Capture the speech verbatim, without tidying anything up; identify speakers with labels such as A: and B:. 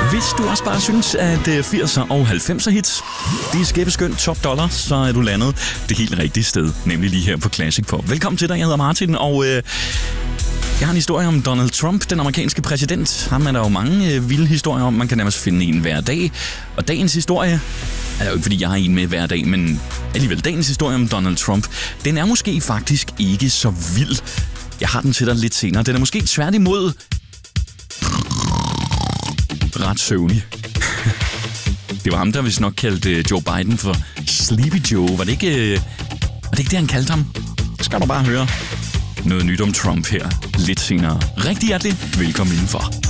A: Hvis du også bare synes, at firser og halvfemser hits, de er skæbeskønt top dollar, så er du landet det helt rigtige sted, nemlig lige her på Classic Pop. Velkommen til dig, jeg hedder Martin, og øh, jeg har en historie om Donald Trump, den amerikanske præsident. Ham er der jo mange øh, vilde historier om, man kan nærmest finde en hver dag. Og dagens historie er jo ikke, fordi jeg har en med hver dag, men alligevel dagens historie om Donald Trump, den er måske faktisk ikke så vild. Jeg har den til dig lidt senere. Den er måske tværtimod ret søvnig. Det var ham, der vist nok kaldte Joe Biden for Sleepy Joe. Var det ikke, var det, ikke det, han kaldte ham? Skal du bare høre noget nyt om Trump her lidt senere. Rigtig hjertelig velkommen indenfor.